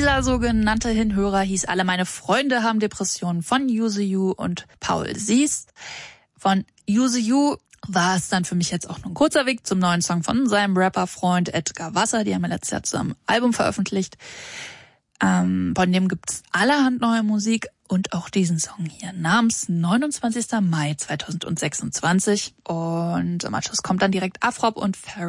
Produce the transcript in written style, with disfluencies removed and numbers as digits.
Dieser sogenannte Hinhörer hieß Alle meine Freunde haben Depressionen von Use You und Paul Siest. Von Use You war es dann für mich jetzt auch nur ein kurzer Weg zum neuen Song von seinem Rapper-Freund Edgar Wasser. Die haben ja letztes Jahr zusammen ein Album veröffentlicht. Von dem gibt's allerhand neue Musik und auch diesen Song hier namens 29. Mai 2026. Und im Anschluss kommt dann direkt Afrop und Pharrell